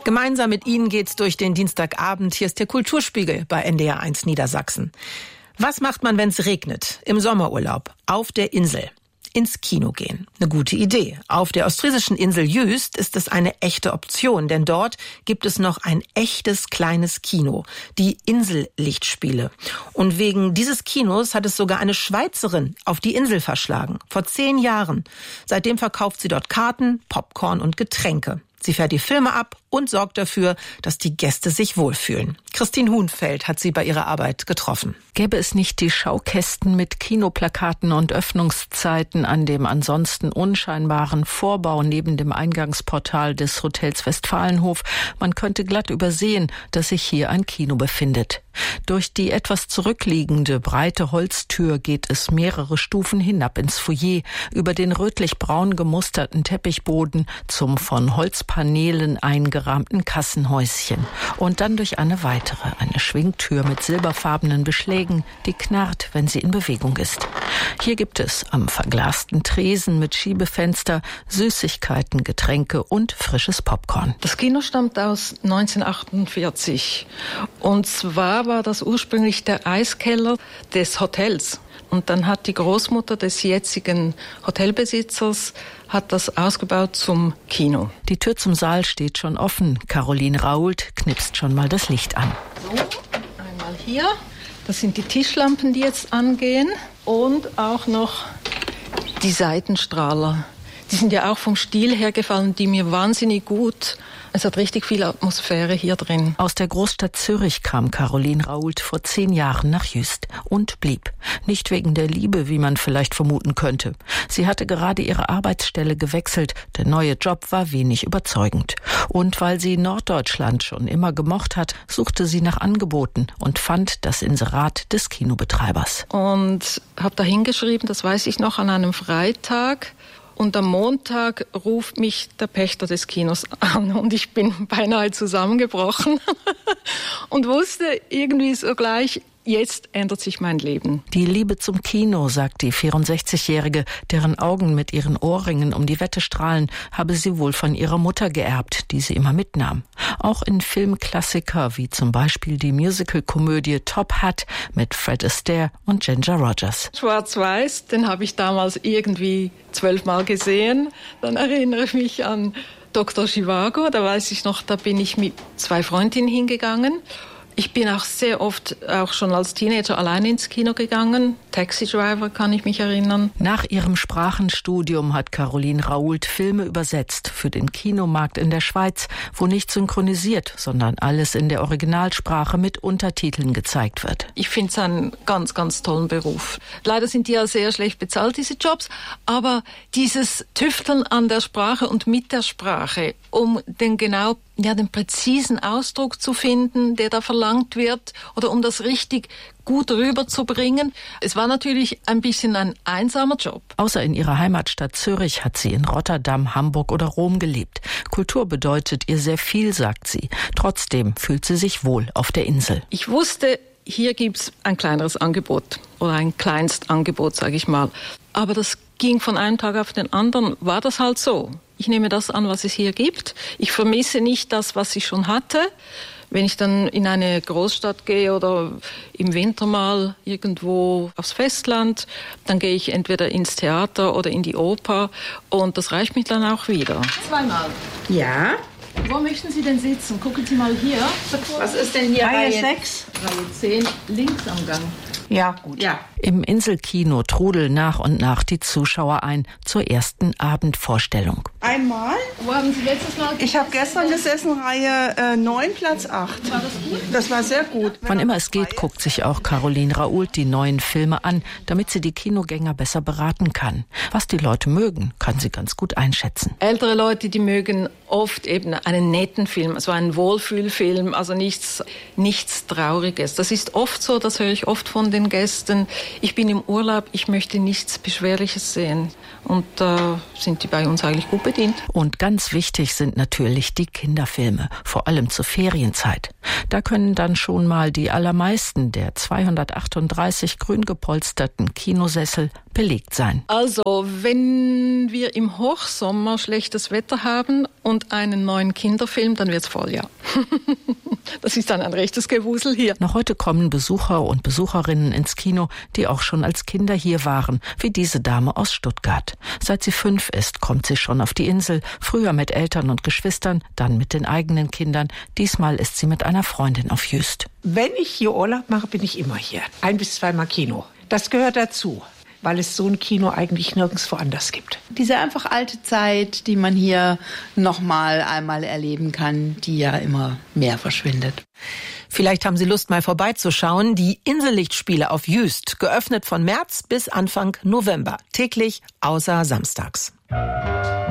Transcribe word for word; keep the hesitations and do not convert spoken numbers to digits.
Gemeinsam mit Ihnen geht's durch den Dienstagabend. Hier ist der Kulturspiegel bei N D R eins Niedersachsen. Was macht man, wenn es regnet? Im Sommerurlaub. Auf der Insel. Ins Kino gehen. Eine gute Idee. Auf der ostfriesischen Insel Jüst ist es eine echte Option, denn dort gibt es noch ein echtes kleines Kino, die Insellichtspiele. Und wegen dieses Kinos hat es sogar eine Schweizerin auf die Insel verschlagen. Vor zehn Jahren. Seitdem verkauft sie dort Karten, Popcorn und Getränke. Sie fährt die Filme ab und sorgt dafür, dass die Gäste sich wohlfühlen. Christine Huhnfeld hat sie bei ihrer Arbeit getroffen. Gäbe es nicht die Schaukästen mit Kinoplakaten und Öffnungszeiten an dem ansonsten unscheinbaren Vorbau neben dem Eingangsportal des Hotels Westfalenhof, man könnte glatt übersehen, dass sich hier ein Kino befindet. Durch die etwas zurückliegende, breite Holztür geht es mehrere Stufen hinab ins Foyer, über den rötlich-braun gemusterten Teppichboden zum von Holzpaneelen eingerahmten Kassenhäuschen und dann durch eine weitere, eine Schwingtür mit silberfarbenen Beschlägen, die knarrt, wenn sie in Bewegung ist. Hier gibt es am verglasten Tresen mit Schiebefenster Süßigkeiten, Getränke und frisches Popcorn. Das Kino stammt aus neunzehnhundertachtundvierzig und zwar war das ursprünglich der Eiskeller des Hotels. Und dann hat die Großmutter des jetzigen Hotelbesitzers hat das ausgebaut zum Kino. Die Tür zum Saal steht schon offen. Caroline Raoult knipst schon mal das Licht an. So, einmal hier. Das sind die Tischlampen, die jetzt angehen. Und auch noch die Seitenstrahler. Die sind ja auch vom Stil her gefallen, die mir wahnsinnig gut. Es hat richtig viel Atmosphäre hier drin. Aus der Großstadt Zürich kam Caroline Raoult vor zehn Jahren nach Jüst und blieb. Nicht wegen der Liebe, wie man vielleicht vermuten könnte. Sie hatte gerade ihre Arbeitsstelle gewechselt. Der neue Job war wenig überzeugend. Und weil sie Norddeutschland schon immer gemocht hat, suchte sie nach Angeboten und fand das Inserat des Kinobetreibers. Und habe da hingeschrieben, das weiß ich noch, an einem Freitag. Und am Montag ruft mich der Pächter des Kinos an und ich bin beinahe zusammengebrochen und wusste irgendwie so gleich, jetzt ändert sich mein Leben. Die Liebe zum Kino, sagt die vierundsechzigjährige, deren Augen mit ihren Ohrringen um die Wette strahlen, habe sie wohl von ihrer Mutter geerbt, die sie immer mitnahm. Auch in Filmklassiker wie zum Beispiel die Musical-Komödie Top Hat mit Fred Astaire und Ginger Rogers. Schwarz-Weiß, den habe ich damals irgendwie zwölfmal gesehen. Dann erinnere ich mich an Doktor Zhivago, da weiß ich noch, da bin ich mit zwei Freundinnen hingegangen. Ich bin auch sehr oft, auch schon als Teenager, allein ins Kino gegangen. Taxi Driver kann ich mich erinnern. Nach ihrem Sprachenstudium hat Caroline Raoult Filme übersetzt für den Kinomarkt in der Schweiz, wo nicht synchronisiert, sondern alles in der Originalsprache mit Untertiteln gezeigt wird. Ich finde es einen ganz, ganz tollen Beruf. Leider sind die ja sehr schlecht bezahlt, diese Jobs, aber dieses Tüfteln an der Sprache und mit der Sprache, um den genau ja, den präzisen Ausdruck zu finden, der da verlangt wird, oder um das richtig gut rüberzubringen. Es war natürlich ein bisschen ein einsamer Job. Außer in ihrer Heimatstadt Zürich hat sie in Rotterdam, Hamburg oder Rom gelebt. Kultur bedeutet ihr sehr viel, sagt sie. Trotzdem fühlt sie sich wohl auf der Insel. Ich wusste, hier gibt's ein kleineres Angebot oder ein Kleinstangebot, sage ich mal. Aber das ging von einem Tag auf den anderen, war das halt so. Ich nehme das an, was es hier gibt. Ich vermisse nicht das, was ich schon hatte. Wenn ich dann in eine Großstadt gehe oder im Winter mal irgendwo aufs Festland, dann gehe ich entweder ins Theater oder in die Oper und das reicht mir dann auch wieder. Zweimal. Ja. Wo möchten Sie denn sitzen? Gucken Sie mal hier. Was ist denn hier? Reihe sechs? Reihe zehn, links am Gang. Ja, gut. Ja. Im Inselkino trudeln nach und nach die Zuschauer ein zur ersten Abendvorstellung. Einmal. Wo haben Sie letztes Mal? Ich habe gestern gesessen, Reihe äh, neun, Platz acht. War das gut? Das war sehr gut. Wann immer es geht, guckt sich auch Caroline Raoult die neuen Filme an, damit sie die Kinogänger besser beraten kann. Was die Leute mögen, kann sie ganz gut einschätzen. Ältere Leute, die mögen oft eben einen netten Film, also einen Wohlfühlfilm, also nichts, nichts Trauriges. Das ist oft so, das höre ich oft von den Gästen. Ich bin im Urlaub, ich möchte nichts Beschwerliches sehen. Und da äh, sind die bei uns eigentlich gut bedient. Und ganz wichtig sind natürlich die Kinderfilme, vor allem zur Ferienzeit. Da können dann schon mal die allermeisten der zweihundertachtunddreißig grün gepolsterten Kinosessel belegt sein. Also, wenn wir im Hochsommer schlechtes Wetter haben und einen neuen Kinderfilm, dann wird's voll, ja. Das ist dann ein rechtes Gewusel hier. Noch heute kommen Besucher und Besucherinnen ins Kino, die auch schon als Kinder hier waren, wie diese Dame aus Stuttgart. Seit sie fünf ist, kommt sie schon auf die Insel, früher mit Eltern und Geschwistern, dann mit den eigenen Kindern. Diesmal ist sie mit einer Freundin auf Jüst. Wenn ich hier Urlaub mache, bin ich immer hier. Ein bis zweimal Kino. Das gehört dazu, weil es so ein Kino eigentlich nirgends woanders gibt. Diese einfach alte Zeit, die man hier noch mal einmal erleben kann, die ja immer mehr verschwindet. Vielleicht haben Sie Lust, mal vorbeizuschauen. Die Insellichtspiele auf Jüst, geöffnet von März bis Anfang November. Täglich außer samstags.